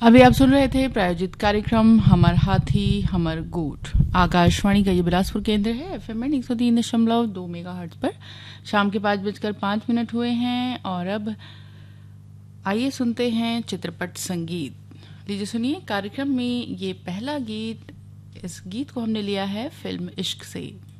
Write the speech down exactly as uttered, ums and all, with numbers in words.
अभी आप सुन रहे थे प्रायोजित कार्यक्रम हमर हाथी हमर गोठ। आकाशवाणी का ये बिलासपुर केंद्र है, एफएम एक सौ तीन दशमलव दो मेगा हर्ट्ज पर। शाम के पाँच बजकर पाँच मिनट हुए हैं और अब आइए सुनते हैं चित्रपट संगीत। लीजिए सुनिए कार्यक्रम में ये पहला गीत। इस गीत को हमने लिया है फिल्म इश्क से।